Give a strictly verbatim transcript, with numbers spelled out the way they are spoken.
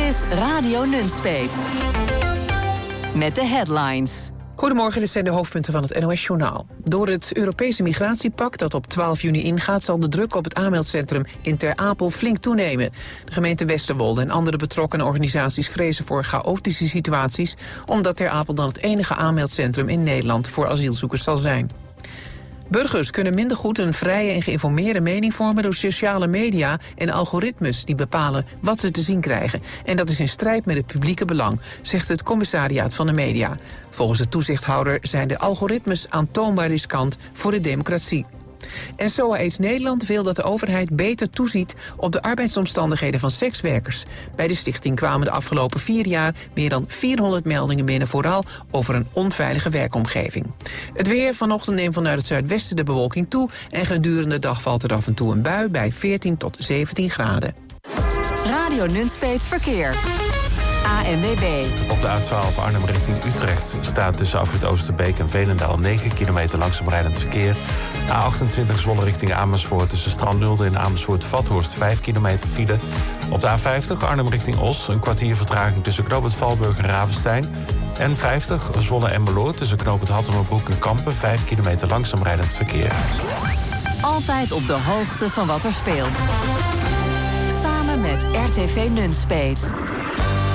is Radio Nunspeet. Met de headlines. Goedemorgen, dit zijn de hoofdpunten van het N O S-journaal. Door het Europese migratiepact dat op twaalf juni ingaat, zal de druk op het aanmeldcentrum in Ter Apel flink toenemen. De gemeente Westerwolde en andere betrokkene organisaties vrezen voor chaotische situaties, omdat Ter Apel dan het enige aanmeldcentrum in Nederland voor asielzoekers zal zijn. Burgers kunnen minder goed een vrije en geïnformeerde mening vormen door sociale media en algoritmes die bepalen wat ze te zien krijgen. En dat is in strijd met het publieke belang, zegt het commissariaat van de media. Volgens de toezichthouder zijn de algoritmes aantoonbaar riskant voor de democratie. En S O A AIDS Nederland wil dat de overheid beter toeziet op de arbeidsomstandigheden van sekswerkers. Bij de stichting kwamen de afgelopen vier jaar meer dan vierhonderd meldingen binnen, vooral over een onveilige werkomgeving. Het weer: vanochtend neemt vanuit het zuidwesten de bewolking toe en gedurende de dag valt er af en toe een bui bij veertien tot zeventien graden. Radio Nunspeet Verkeer. A N W B. Op de A twaalf Arnhem richting Utrecht staat tussen afrit Oosterbeek en Veenendaal negen kilometer langzaam rijdend verkeer. A achtentwintig Zwolle richting Amersfoort tussen Strandnulde en Amersfoort-Vathorst vijf kilometer file. Op de A vijftig Arnhem richting Os een kwartier vertraging tussen Knoop het Valburg en Ravenstein. En vijftig Zwolle en Meloord tussen Knoop het Hattemerbroek en Kampen vijf kilometer langzaam rijdend verkeer. Altijd op de hoogte van wat er speelt. Samen met R T V Nunspeet.